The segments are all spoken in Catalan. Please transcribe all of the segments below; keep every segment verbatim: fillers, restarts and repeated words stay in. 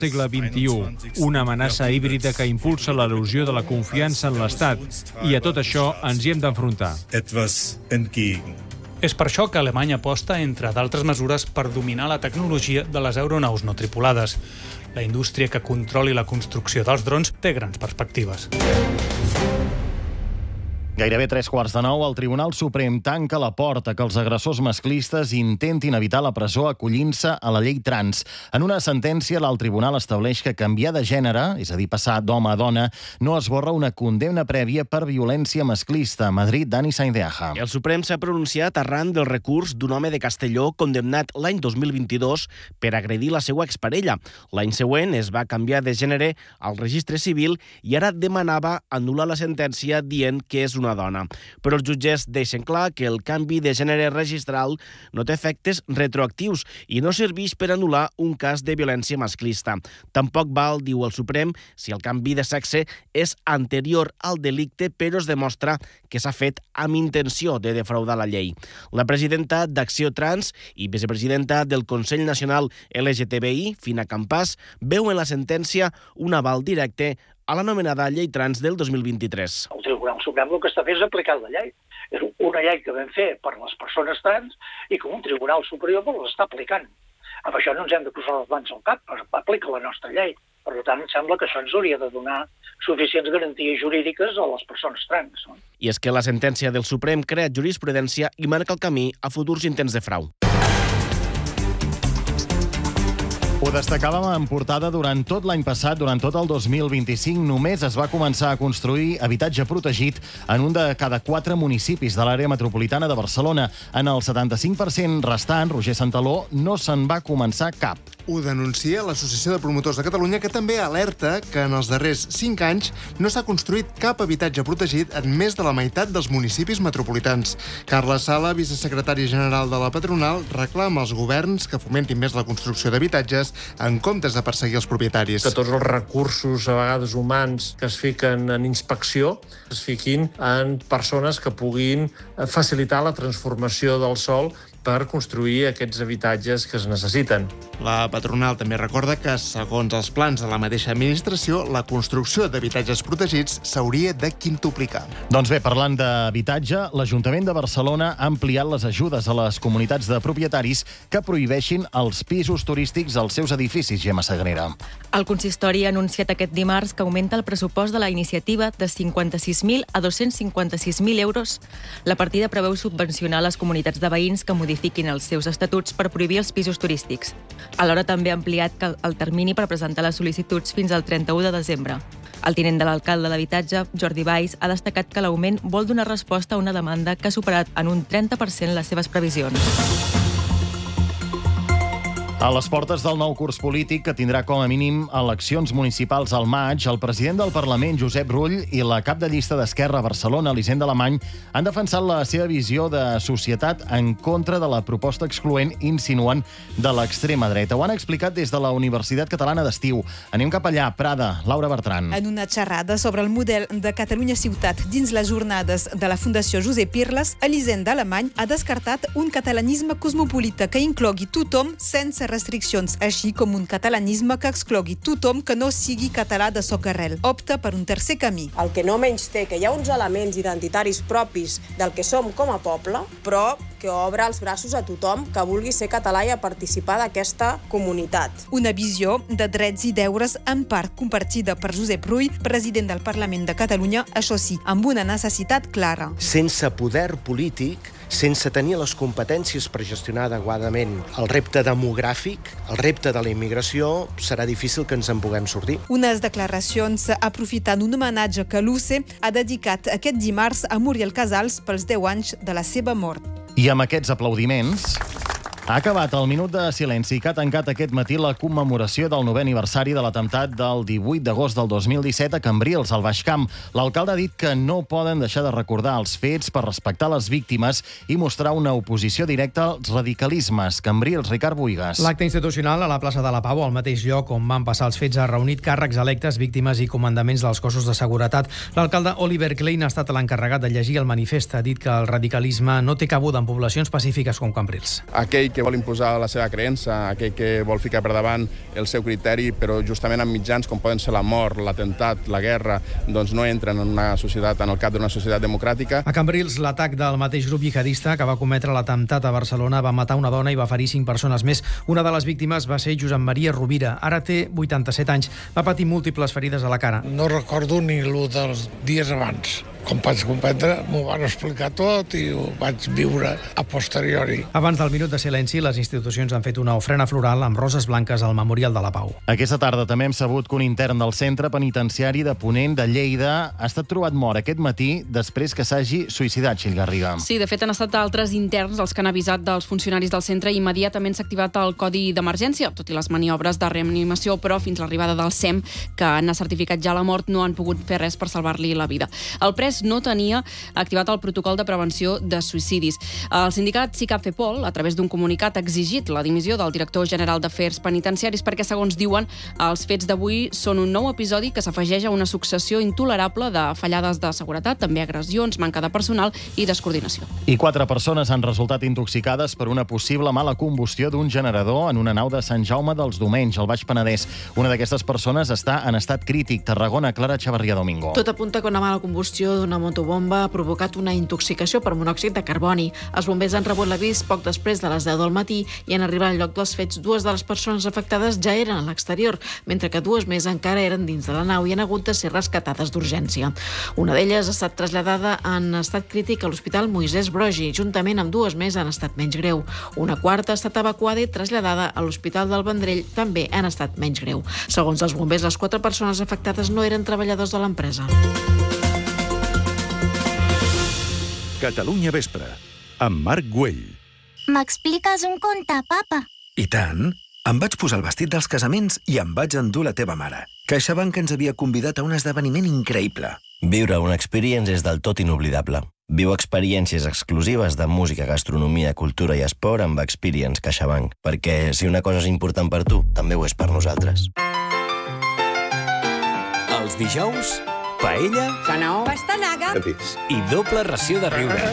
segle vint-i-u, una amenaça híbrida que impulsa l'erosió de la confiança en l'Estat, i a tot això ens hi hem d'enfrontar. És per això que Alemanya aposta, entre d'altres mesures, per dominar la tecnologia de les aeronaus no tripulades. La indústria que controli la construcció dels drons té grans perspectives. Gairebé tres quarts de nou, el Tribunal Suprem tanca la porta que els agressors masclistes intentin evitar la presó acollint-se a la llei trans. En una sentència, l'alt tribunal estableix que canviar de gènere, és a dir, passar d'home a dona, no esborra una condemna prèvia per violència masclista. A Madrid, Dani Sainz-de-Aja. El Suprem s'ha pronunciat arran del recurs d'un home de Castelló condemnat l'any dos mil vint-i-dos per agredir la seva exparella. L'any següent es va canviar de gènere al registre civil i ara demanava anul·lar la sentència dient que és una dona. Però els jutges deixen clar que el canvi de gènere registral no té efectes retroactius i no serveix per anul·lar un cas de violència masclista. Tampoc val, diu el Suprem, si el canvi de sexe és anterior al delicte, però es demostra que s'ha fet amb intenció de defraudar la llei. La presidenta d'Acció Trans i vicepresidenta del Consell Nacional L G T B I, Fina Campàs, veu en la sentència un aval directe a l'anomenada llei trans del dos mil vint-i-tres. El Tribunal Suprem el que està fent és aplicar la llei. És una llei que vam fer per les persones trans i que un Tribunal Superior l'està aplicant. Amb això no ens hem de posar les mans al cap, aplica la nostra llei. Per tant, em sembla que això ens hauria de donar suficients garanties jurídiques a les persones trans. No? I és que la sentència del Suprem crea jurisprudència i marca el camí a futurs intents de frau. Ho destacàvem en portada durant tot l'any passat, durant tot el dos mil vint-i-cinc, només es va començar a construir habitatge protegit en un de cada quatre municipis de l'àrea metropolitana de Barcelona. En el setanta-cinc per cent restant, Roger Santaló, no se'n va començar cap. Ho denuncia l'Associació de Promotors de Catalunya, que també alerta que en els darrers cinc anys no s'ha construït cap habitatge protegit en més de la meitat dels municipis metropolitans. Carles Sala, vicesecretari general de la patronal, reclama als governs que fomentin més la construcció d'habitatges en comptes de perseguir els propietaris. Que tots els recursos, a vegades humans, que es fiquen en inspecció, es fiquin en persones que puguin facilitar la transformació del sòl per construir aquests habitatges que es necessiten. La patronal també recorda que, segons els plans de la mateixa administració, la construcció d'habitatges protegits s'hauria de quintuplicar. Doncs bé, parlant d'habitatge, l'Ajuntament de Barcelona ha ampliat les ajudes a les comunitats de propietaris que prohibeixin els pisos turístics als seus edificis, Gemma Sagrera. El consistori ha anunciat aquest dimarts que augmenta el pressupost de la iniciativa de cinquanta-sis mil a dos-cents cinquanta-sis mil euros. La partida preveu subvencionar les comunitats de veïns que modifiquin els seus estatuts per prohibir els pisos turístics. Alhora també ha ampliat el termini per presentar les sol·licituds fins al trenta-u de desembre. El tinent de l'alcalde d'Habitatge, Jordi Valls, ha destacat que l'augment vol donar resposta a una demanda que ha superat en un trenta per cent les seves previsions. A les portes del nou curs polític, que tindrà com a mínim eleccions municipals al maig, el president del Parlament, Josep Rull, i la cap de llista d'Esquerra a Barcelona, Elisenda Alemany, han defensat la seva visió de societat en contra de la proposta excloent insinuant de l'extrema dreta. Ho han explicat des de la Universitat Catalana d'Estiu. Anem cap allà, Prada, Laura Bertran. En una xerrada sobre el model de Catalunya Ciutat dins les jornades de la Fundació Josep Irles, Elisenda Alemany ha descartat un catalanisme cosmopolita que inclogui tothom sense restriccions, així com un catalanisme que exclogui tothom que no sigui català de socarrel. Opta per un tercer camí. El que no menys té que hi ha uns elements identitaris propis del que som com a poble, però que obre els braços a tothom que vulgui ser català i a participar d'aquesta comunitat. Una visió de drets i deures en part compartida per Josep Rull, president del Parlament de Catalunya, això sí, amb una necessitat clara. Sense poder polític, sense tenir les competències per gestionar adequadament el repte demogràfic, el repte de la immigració, serà difícil que ens en puguem sortir. Unes declaracions aprofitant un homenatge que l'U C ha dedicat aquest dimarts a Muriel Casals pels deu anys de la seva mort. I amb aquests aplaudiments ha acabat el minut de silenci que ha tancat aquest matí la commemoració del novè aniversari de l'atemptat del divuit d'agost del dos mil disset a Cambrils, al Baix Camp. L'alcalde ha dit que no poden deixar de recordar els fets per respectar les víctimes i mostrar una oposició directa als radicalismes. Cambrils, Ricard Buigas. L'acte institucional a la plaça de la Pau, al mateix lloc on van passar els fets, ha reunit càrrecs electes, víctimes i comandaments dels cossos de seguretat. L'alcalde Oliver Klein ha estat l'encarregat de llegir el manifest. Ha dit que el radicalisme no té cabuda en poblacions pacífiques com Cambrils. Aquell aquell que vol imposar la seva creença, aquell que vol ficar per davant el seu criteri, però justament amb mitjans com poden ser la mort, l'atemptat, la guerra, doncs no entren en una societat, en el cap d'una societat democràtica. A Cambrils, l'atac del mateix grup jihadista que va cometre l'atemptat a Barcelona va matar una dona i va ferir cinc persones més. Una de les víctimes va ser Josep Maria Rovira. Ara té vuitanta-set anys. Va patir múltiples ferides a la cara. No recordo ni el dels dies abans. Com pots comprendre, m'ho van explicar tot i ho vaig viure a posteriori. Abans del minut de silenci, les institucions han fet una ofrena floral amb roses blanques al Memorial de la Pau. Aquesta tarda també hem sabut que un intern del centre penitenciari de Ponent de Lleida ha estat trobat mort aquest matí després que s'hagi suïcidat, Txell Garriga. Sí, de fet han estat altres interns els que han avisat dels funcionaris del centre i immediatament s'ha activat el codi d'emergència, tot i les maniobres de reanimació, però fins l'arribada del S E M, que n'ha certificat ja la mort, no han pogut fer res per salvar-li la vida. El pres no tenia activat el protocol de prevenció de suïcidis. El sindicat SICAP-FEPOL, a través d'un comunicat, ha exigit la dimissió del director general d'Afers Penitenciaris perquè, segons diuen, els fets d'avui són un nou episodi que s'afegeix a una successió intolerable de fallades de seguretat, també agressions, manca de personal i descoordinació. I quatre persones han resultat intoxicades per una possible mala combustió d'un generador en una nau de Sant Jaume dels Domenys, al Baix Penedès. Una d'aquestes persones està en estat crític. Tarragona, Clara Xavarria Domingo. Tot apunta que una mala combustió d'una motobomba ha provocat una intoxicació per monòxid de carboni. Els bombers han rebut l'avís poc després de les deu del matí i en arribar al lloc dels fets, dues de les persones afectades ja eren a l'exterior, mentre que dues més encara eren dins de la nau i han hagut de ser rescatades d'urgència. Una d'elles ha estat traslladada en estat crític a l'Hospital Moisès Broggi, juntament amb dues més en estat menys greu. Una quarta ha estat evacuada i traslladada a l'Hospital del Vendrell, també en estat menys greu. Segons els bombers, les quatre persones afectades no eren treballadors de l'empresa. Catalunya Vespre, amb Marc Güell. M'expliques un conte, papa? I tant! Em vaig posar el vestit dels casaments i em vaig endur la teva mare. CaixaBank ens havia convidat a un esdeveniment increïble. Viure una experience és del tot inoblidable. Viu experiències exclusives de música, gastronomia, cultura i esport amb Experience CaixaBank, perquè si una cosa és important per tu, també ho és per nosaltres. Els dijous, paella, Sanao, pastanaga i doble ració de riure.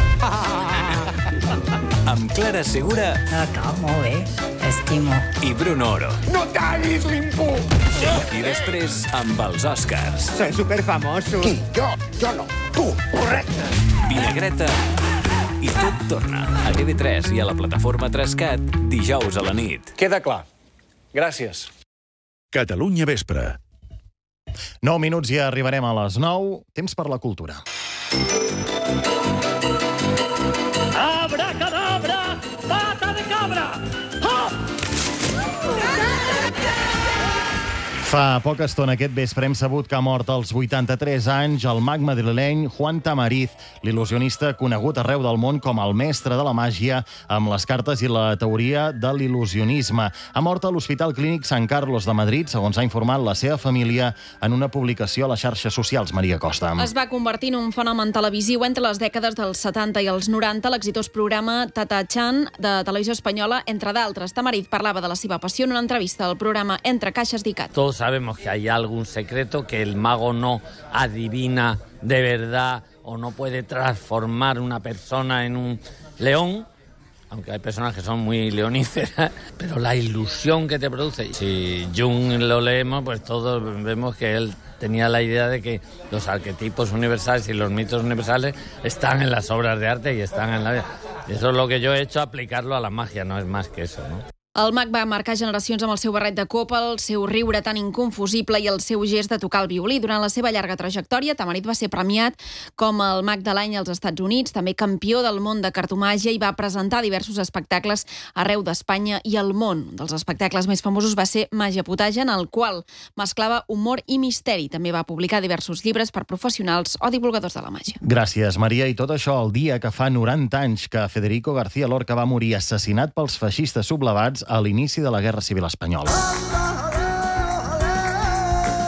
Amb Clara Segura. No, no, molt bé. Estimo. I Bruno Oro. No tallis l'impú! I després amb els Oscars. Soy superfamoso. Qui? Jo, jo no. Tu, correcte. Vinagreta. I tot torna a T V tres i a la plataforma tres cat dijous a la nit. Queda clar. Gràcies. Catalunya Vespre. nou minuts i arribarem a les nou. Temps per la cultura. Abracadabra, pata de cabra! Fa poca estona aquest vespre hem sabut que ha mort als vuitanta-tres anys el mag madrileny Juan Tamariz, l'il·lusionista conegut arreu del món com el mestre de la màgia amb les cartes i la teoria de l'il·lusionisme. Ha mort a l'Hospital Clínic Sant Carlos de Madrid, segons ha informat la seva família en una publicació a les xarxes socials. Maria Costa. Es va convertir en un fenomen televisiu entre les dècades dels setanta i els noranta, l'exitós programa Tata Chan de Televisió Espanyola, entre d'altres. Tamariz parlava de la seva passió en una entrevista al programa Entre Caixes d'Icat. Todos sabemos que hay algún secreto, que el mago no adivina de verdad o no puede transformar una persona en un león, aunque hay personas que son muy leoníferas, pero la ilusión que te produce. Si Jung lo leemos, pues todos vemos que él tenía la idea de que los arquetipos universales y los mitos universales están en las obras de arte y están en la vida. Eso es lo que yo he hecho, aplicarlo a la magia, no es más que eso, ¿no? El mag va marcar generacions amb el seu barret de copa, el seu riure tan inconfusible i el seu gest de tocar el violí. Durant la seva llarga trajectòria, Tamariz va ser premiat com el mag de l'any als Estats Units, també campió del món de cartomàgia i va presentar diversos espectacles arreu d'Espanya i el món. Un dels espectacles més famosos va ser Màgia Potaja, en el qual mesclava humor i misteri. També va publicar diversos llibres per professionals o divulgadors de la màgia. Gràcies, Maria. I tot això el dia que fa noranta anys que Federico García Lorca va morir assassinat pels feixistes sublevats a l'inici de la Guerra Civil Espanyola.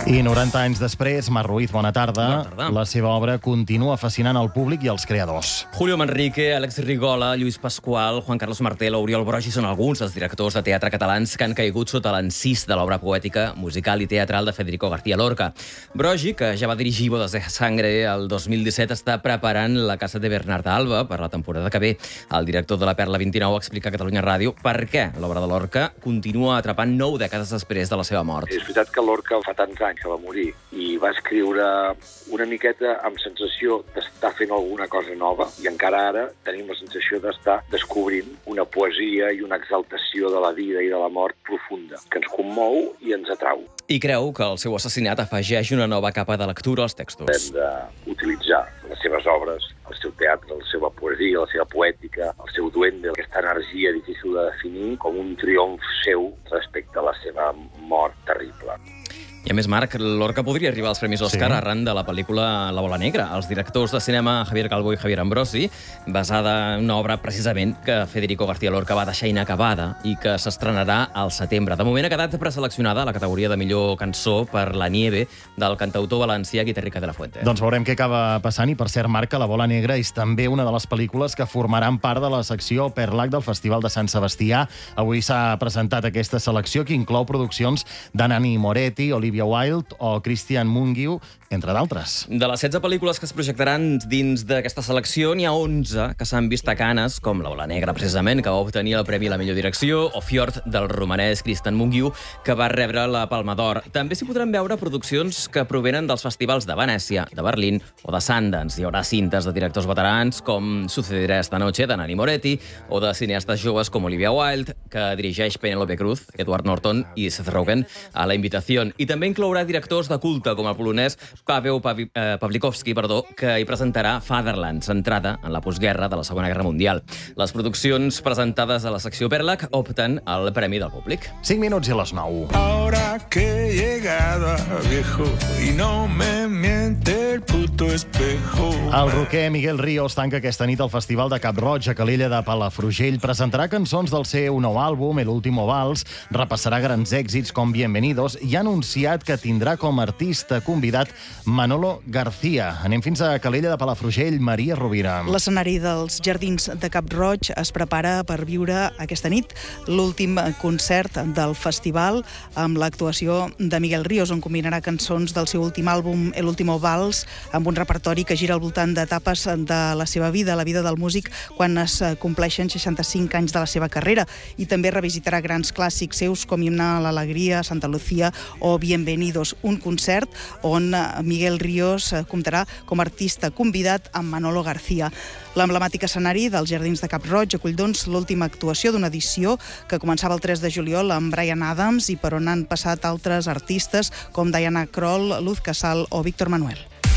I noranta anys després, Marc Ruiz, bona tarda. Bona tarda. La seva obra continua fascinant el públic i els creadors. Julio Manrique, Àlex Rigola, Lluís Pasqual, Juan Carlos Martel o Oriol Brogi són alguns dels directors de teatre catalans que han caigut sota l'encís de l'obra poètica, musical i teatral de Federico García Lorca. Brogi, que ja va dirigir Bodas de Sangre el dos mil disset, està preparant La casa de Bernarda Alba per la temporada que ve. El director de la Perla vint-i-nou explica a Catalunya Ràdio per què l'obra de Lorca continua atrapant nou dècades després de la seva mort. És veritat que Lorca fa tants anys que va morir i va escriure una miqueta amb sensació d'estar fent alguna cosa nova i encara ara tenim la sensació d'estar descobrint una poesia i una exaltació de la vida i de la mort profunda que ens commou i ens atrau. I creu que el seu assassinat afegeix una nova capa de lectura als textos. Hem d'utilitzar les seves obres, el seu teatre, la seva poesia, la seva poètica, el seu duende, aquesta energia difícil de definir, com un triomf seu respecte a la seva mort terrible. I a més, Marc, Lorca podria arribar als Premis Òscar sí. arran de la pel·lícula La bola negra. Els directors de cinema Javier Calvo i Javier Ambrosi, basada en una obra precisament que Federico García Lorca va deixar inacabada i que s'estrenarà al setembre. De moment ha quedat preseleccionada a la categoria de millor cançó per La nieve del cantautor valencià Guitarrica de la Fuente. Doncs veurem què acaba passant i, per cert, Marc, que La bola negra és també una de les pel·lícules que formaran part de la secció Perlac del Festival de Sant Sebastià. Avui s'ha presentat aquesta selecció que inclou produccions de Nani Moretti, Olivia Wilde o Christian Mungiu, entre d'altres. De les setze pel·lícules que es projectaran dins d'aquesta selecció, n'hi ha onze que s'han vist a Canes, com La bola negra, precisament, que va obtenir el Premi a la millor direcció, o Fjord, del romanès Christian Mungiu, que va rebre la Palma d'Or. També s'hi podran veure produccions que provenen dels festivals de Venècia, de Berlín o de Sundance. Hi haurà cintes de directors veterans, com Sucederá esta noche, de Nani Moretti, o de cineastes joves com Olivia Wilde, que dirigeix Penélope Cruz, Edward Norton i Seth Rogen a La invitación. I també inclourà directors de culte, com el polonès Paweł Pawlikowski, perdó, que hi presentarà Fatherland, centrada en la postguerra de la Segona Guerra Mundial. Les produccions presentades a la secció Perlac opten al Premi del Públic. cinc minuts i les nou. Ahora que he llegado a viejo y no me miente el puto espejo. El roquer Miguel Ríos tanca aquesta nit al Festival de Cap-roig a Calella de Palafrugell. Presentarà cançons del seu nou àlbum, El último vals, repassarà grans èxits com Bienvenidos i ha anunciat que tindrà com a artista convidat Manolo García. Anem fins a Calella de Palafrugell, Maria Rovira. L'escenari dels Jardins de Cap-roig es prepara per viure aquesta nit l'últim concert del festival amb l'actuació de Miguel Ríos, on combinarà cançons del seu últim àlbum, El último vals, amb un repertori que gira al voltant d'etapes de la seva vida, la vida del músic, quan es compleixen seixanta-cinc anys de la seva carrera. I també revisitarà grans clàssics seus com Himne a l'Alegria, Santa Lucía o Bienvenidos, un concert on Miguel Ríos comptarà com a artista convidat amb Manolo García. L'emblemàtic escenari dels Jardins de Cap-roig acull, doncs, l'última actuació d'una edició que començava el tres de juliol amb Bryan Adams i per on han passat altres artistes com Diana Krall, Luz Casal o Víctor Manuel.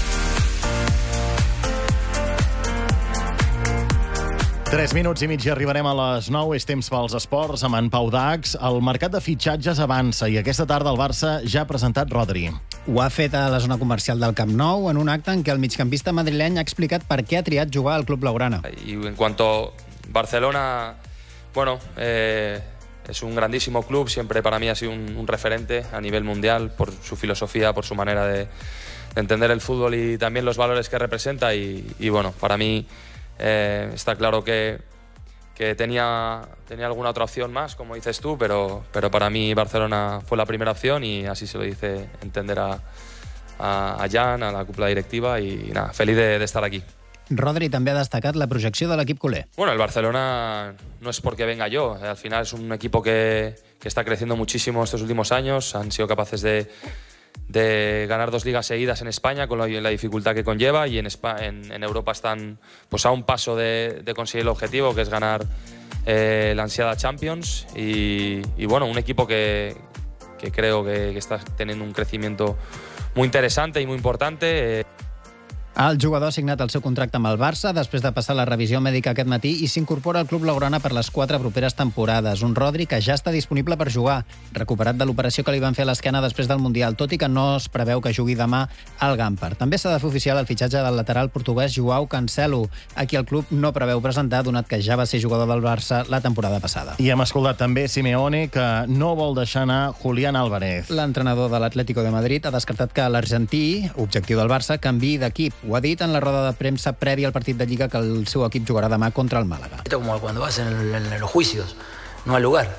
Tres minuts i mig i arribarem a les nou. És temps pels esports amb en Pau Dax. El mercat de fitxatges avança i aquesta tarda el Barça ja ha presentat Rodri. Ho ha fet a la zona comercial del Camp Nou en un acte en què el migcampista madrileny ha explicat per què ha triat jugar al club blaugrana. Y en cuanto a Barcelona, bueno, eh, es un grandísimo club, siempre para mí ha sido un, un referente a nivel mundial por su filosofía, por su manera de, de entender el fútbol y también los valores que representa y, y bueno, para mí eh, está claro que, que tenía, tenía alguna otra opción más, como dices tú, pero, pero para mí Barcelona fue la primera opción y así se lo dice entender a, a, a Jan, a la cúpula directiva y nada, feliz de, de estar aquí. Rodri també ha destacat la projecció de l'equip culer. Bueno, el Barcelona no es porque venga yo, al final es un equipo que, que está creciendo muchísimo estos últimos años, han sido capaces de, de ganar dos ligas seguidas en España con la, la dificultad que conlleva y en, España, en, en Europa están pues, a un paso de, de conseguir el objetivo, que es ganar eh, la ansiada Champions y, y bueno, un equipo que, que creo que, que está teniendo un crecimiento muy interesante y muy importante. Eh. El jugador ha signat el seu contracte amb el Barça després de passar la revisió mèdica aquest matí i s'incorpora al club blaugrana per les quatre properes temporades. Un Rodri que ja està disponible per jugar, recuperat de l'operació que li van fer a l'esquena després del Mundial, tot i que no es preveu que jugui demà al Gampar. També s'ha de fer oficial el fitxatge del lateral portuguès Joao Cancelo, a qui el club no preveu presentar, donat que ja va ser jugador del Barça la temporada passada. I hem escoltat també Simeone, que no vol deixar anar Julián Álvarez. L'entrenador de l'Atlético de Madrid ha descartat que l'argentí, objectiu del Barça, canviï d'equip. Ho ha dit en la roda de premsa prèvia al partit de Lliga que el seu equip jugarà demà contra el Málaga. Esto como cuando vas en, el, en los juicios, no al lugar.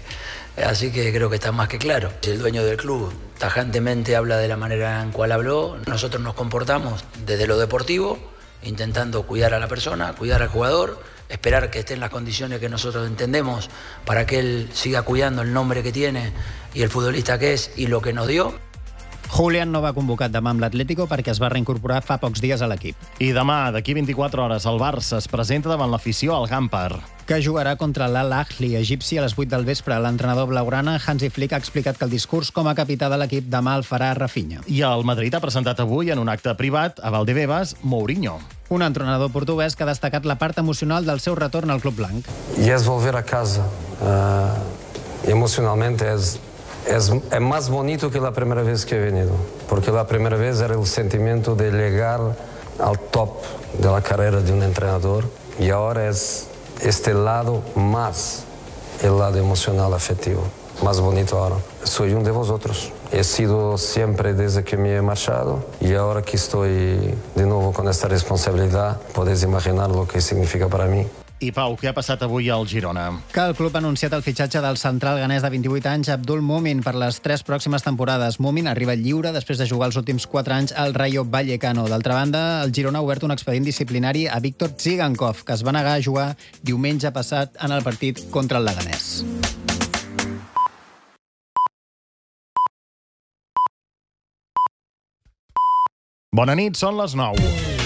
Así que creo que está más que claro. Si el dueño del club tajantemente habla de la manera en cual habló, nosotros nos comportamos desde lo deportivo, intentando cuidar a la persona, cuidar al jugador, esperar que esté en las condiciones que nosotros entendemos para que él siga cuidando el nombre que tiene y el futbolista que es y lo que nos dio. Julián no va convocat demà amb l'Atlético perquè es va reincorporar fa pocs dies a l'equip. I demà, d'aquí vint-i-quatre hores, el Barça es presenta davant l'afició al Gampar, que jugarà contra l'Al-Ahli egipci a les vuit del vespre. L'entrenador blaugrana, Hansi Flick, ha explicat que el discurs com a capità de l'equip demà el farà Rafinha. I el Madrid ha presentat avui en un acte privat a Valdebebas Mourinho, un entrenador portuguès que ha destacat la part emocional del seu retorn al club blanc. I és volver a casa. Uh, emocionalmente és Es, es más bonito que la primera vez que he venido, porque la primera vez era el sentimiento de llegar al top de la carrera de un entrenador y ahora es este lado más, el lado emocional afectivo, más bonito ahora. Soy uno de vosotros, he sido siempre desde que me he marchado y ahora que estoy de nuevo con esta responsabilidad, podéis imaginar lo que significa para mí. I Pau, què ha passat avui al Girona? Que el club ha anunciat el fitxatge del central ganès de vint-i-vuit anys, Abdul Mumin, per les tres pròximes temporades. Mumin arriba lliure després de jugar els últims quatre anys al Rayo Vallecano. D'altra banda, el Girona ha obert un expedient disciplinari a Víctor Tsigankov, que es va negar a jugar diumenge passat en el partit contra el Leganés. Bona nit, són les nou.